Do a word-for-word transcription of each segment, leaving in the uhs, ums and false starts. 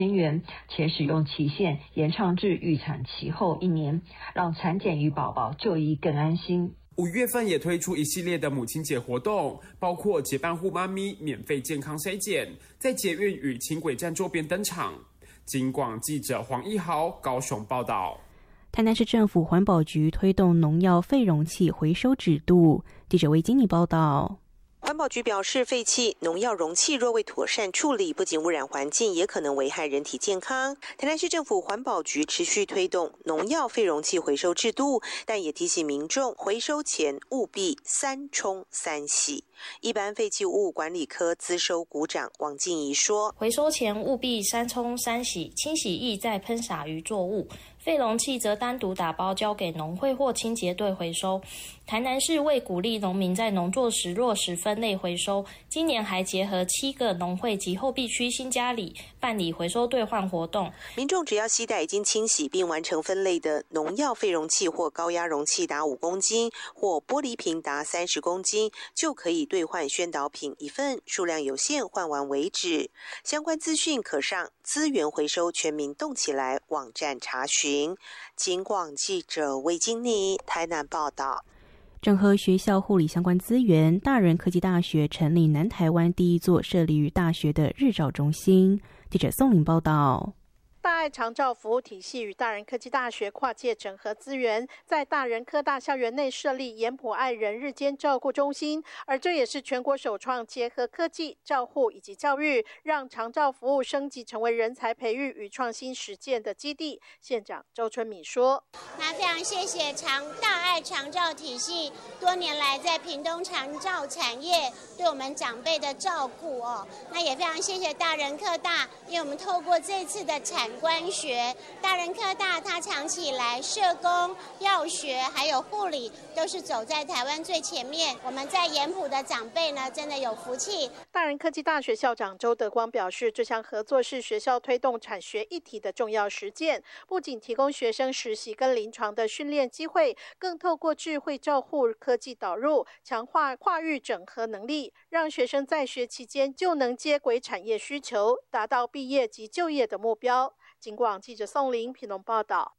千元，且使用期限延长至预产期后一年，让产检与宝宝就医更安心。 五月份也推出一系列的母亲节活动，包括结伴护妈咪免费健康筛检，在捷运与轻轨站周边登场。警广记者黄一豪高雄报道。 台南市政府环保局推动农药废容器回收制度，记者魏金妮报道。 环保局表示，废弃农药容器若未妥善处理，不仅污染环境，也可能危害人体健康。台南市政府环保局持续推动农药废容器回收制度，但也提醒民众回收前务必三冲三洗。一般废弃物管理科资收股长王静怡说， 回收前务必三冲三洗，清洗液再喷洒于作物，废容器则单独打包交给农会或清洁队回收。台南市为鼓励农民在农作时落实分类回收，今年还结合七个农会及后壁区新家里办理回收兑换活动。 民众只要携带已经清洗并完成分类的农药废容器或高压容器达五公斤，或玻璃瓶达三十公斤，就可以兑换宣导品一份，数量有限，换完为止。相关资讯可上资源回收全民动起来网站查询。警广记者魏金妮台南报道。 整合学校护理相关资源，大人科技大学成立南台湾第一座设立于大学的日照中心。记者宋玲报道。 大爱长照服务体系与大人科技大学跨界整合资源，在大人科大校园内设立颜普爱人日间照顾中心，而这也是全国首创结合科技、照护以及教育，让长照服务升级成为人才培育与创新实践的基地。县长周春米说：“ 那非常谢谢长大爱长照体系多年来在屏东长照产业对我们长辈的照顾哦，那也非常谢谢大人科大，因为我们透过这次的产官学，大人科大它长期以来社工、药学还有护理都是走在台湾最前面。我们在盐埔的长辈呢，真的有福气。” 大人科技大学校长周德光表示，这项合作是学校推动产学一体的重要实践，不仅提供学生实习跟临床的训练机会，更透过智慧照护科技导入，强化跨域整合能力，让学生在学期间就能接轨产业需求，达到毕业及就业的目标。警广记者宋玲屏东报道。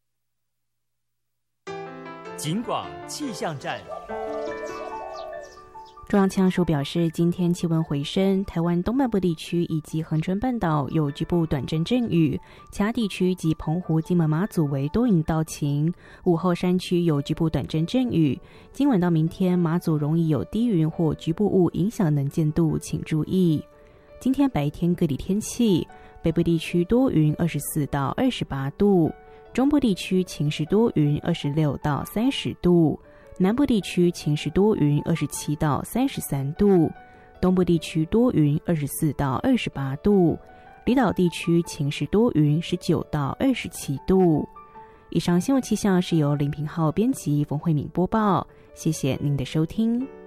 警广气象站。 中央气象署表示，今天气温回升，台湾东半部地区以及恒春半岛有局部短阵阵雨，其他地区及澎湖、金门、马祖为多云到晴。午后山区有局部短阵阵雨。今晚到明天，马祖容易有低云或局部雾影响能见度，请注意。今天白天各地天气，北部地区多云，二十四到二十八度；中部地区晴时多云，二十六到三十度。南部地区晴时多云，二十七到三十三度；东部地区多云，二十四到二十八度；离岛地区晴时多云，十九到二十七度。以上新闻气象是由林平浩编辑，冯慧敏播报，谢谢您的收听。